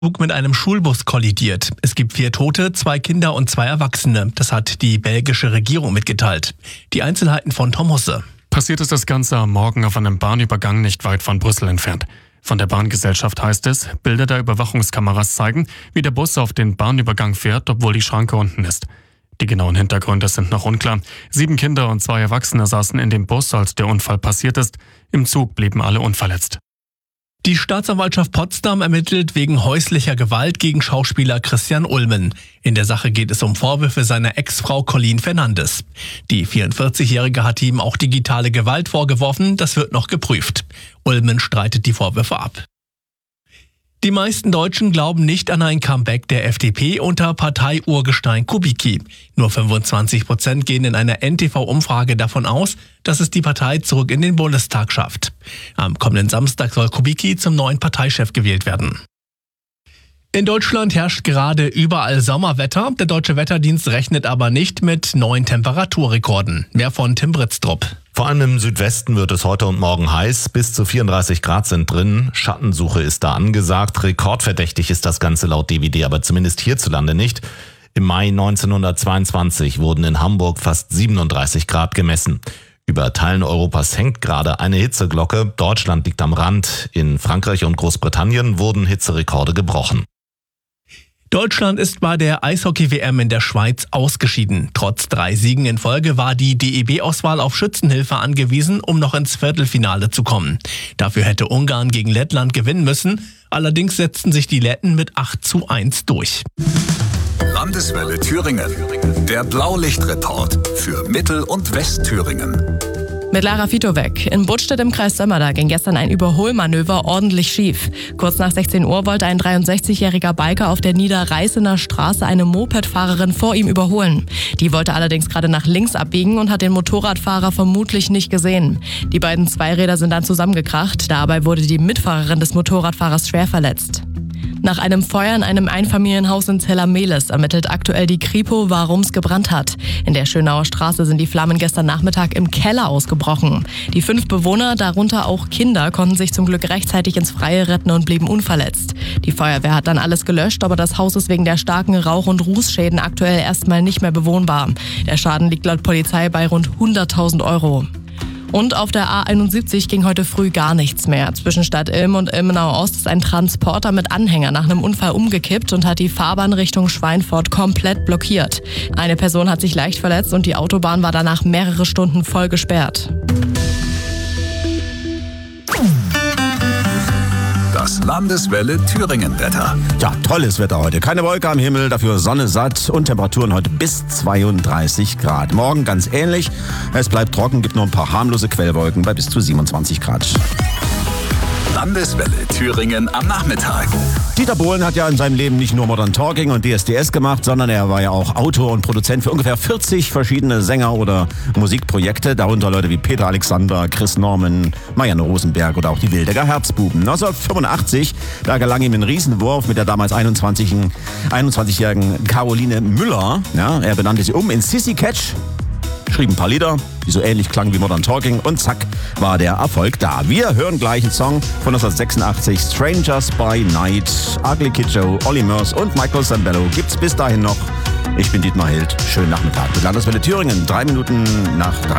Zug mit einem Schulbus kollidiert. Es gibt 4 Tote, 2 Kinder und 2 Erwachsene. Das hat die belgische Regierung mitgeteilt. Die Einzelheiten von Tom Husse. Passiert ist das Ganze am Morgen auf einem Bahnübergang nicht weit von Brüssel entfernt. Von der Bahngesellschaft heißt es, Bilder der Überwachungskameras zeigen, wie der Bus auf den Bahnübergang fährt, obwohl die Schranke unten ist. Die genauen Hintergründe sind noch unklar. 7 Kinder und 2 Erwachsene saßen in dem Bus, als der Unfall passiert ist. Im Zug blieben alle unverletzt. Die Staatsanwaltschaft Potsdam ermittelt wegen häuslicher Gewalt gegen Schauspieler Christian Ulmen. In der Sache geht es um Vorwürfe seiner Ex-Frau Colleen Fernandes. Die 44-Jährige hat ihm auch digitale Gewalt vorgeworfen, das wird noch geprüft. Ulmen streitet die Vorwürfe ab. Die meisten Deutschen glauben nicht an ein Comeback der FDP unter Partei-Urgestein Kubicki. Nur 25% gehen in einer NTV-Umfrage davon aus, dass es die Partei zurück in den Bundestag schafft. Am kommenden Samstag soll Kubicki zum neuen Parteichef gewählt werden. In Deutschland herrscht gerade überall Sommerwetter. Der Deutsche Wetterdienst rechnet aber nicht mit neuen Temperaturrekorden. Mehr von Tim Britztrup. Vor allem im Südwesten wird es heute und morgen heiß. Bis zu 34 Grad sind drin. Schattensuche ist da angesagt. Rekordverdächtig ist das Ganze laut DWD, aber zumindest hierzulande nicht. Im Mai 1922 wurden in Hamburg fast 37 Grad gemessen. Über Teilen Europas hängt gerade eine Hitzeglocke. Deutschland liegt am Rand. In Frankreich und Großbritannien wurden Hitzerekorde gebrochen. Deutschland ist bei der Eishockey-WM in der Schweiz ausgeschieden. Trotz 3 Siegen in Folge war die DEB-Auswahl auf Schützenhilfe angewiesen, um noch ins Viertelfinale zu kommen. Dafür hätte Ungarn gegen Lettland gewinnen müssen. Allerdings setzten sich die Letten mit 8:1 durch. Landeswelle Thüringen. Der Blaulichtreport für Mittel- und Westthüringen. Mit Lara Fitowek. In Buttstedt im Kreis Sömmerda ging gestern ein Überholmanöver ordentlich schief. Kurz nach 16 Uhr wollte ein 63-jähriger Biker auf der Niederreißener Straße eine Mopedfahrerin vor ihm überholen. Die wollte allerdings gerade nach links abbiegen und hat den Motorradfahrer vermutlich nicht gesehen. Die beiden Zweiräder sind dann zusammengekracht. Dabei wurde die Mitfahrerin des Motorradfahrers schwer verletzt. Nach einem Feuer in einem Einfamilienhaus in Zellermeles ermittelt aktuell die Kripo, warum es gebrannt hat. In der Schönauer Straße sind die Flammen gestern Nachmittag im Keller ausgebrochen. Die 5 Bewohner, darunter auch Kinder, konnten sich zum Glück rechtzeitig ins Freie retten und blieben unverletzt. Die Feuerwehr hat dann alles gelöscht, aber das Haus ist wegen der starken Rauch- und Rußschäden aktuell erstmal nicht mehr bewohnbar. Der Schaden liegt laut Polizei bei rund 100.000 Euro. Und auf der A71 ging heute früh gar nichts mehr. Zwischen Stadt Ilm und Ilmenau Ost ist ein Transporter mit Anhänger nach einem Unfall umgekippt und hat die Fahrbahn Richtung Schweinfurt komplett blockiert. Eine Person hat sich leicht verletzt und die Autobahn war danach mehrere Stunden voll gesperrt. Das Landeswelle Thüringen-Wetter. Ja, tolles Wetter heute. Keine Wolke am Himmel, dafür Sonne satt und Temperaturen heute bis 32 Grad. Morgen ganz ähnlich. Es bleibt trocken, gibt nur ein paar harmlose Quellwolken bei bis zu 27 Grad. Landeswelle Thüringen am Nachmittag. Dieter Bohlen hat ja in seinem Leben nicht nur Modern Talking und DSDS gemacht, sondern er war ja auch Autor und Produzent für ungefähr 40 verschiedene Sänger- oder Musikprojekte, darunter Leute wie Peter Alexander, Chris Norman, Marianne Rosenberg oder auch die Wildecker Herzbuben. 1985, da gelang ihm ein Riesenwurf mit der damals 21-jährigen Caroline Müller. Ja, er benannte sie um in Sissy Catch. Schrieb ein paar Lieder, die so ähnlich klangen wie Modern Talking und zack, war der Erfolg da. Wir hören gleich einen Song von 1986, Strangers by Night, Ugly Kid Joe, Olly Murs und Michael Sambello. Gibt's bis dahin noch. Ich bin Dietmar Hild. Schönen Nachmittag mit Landeswelle Thüringen. 3 Minuten nach 3.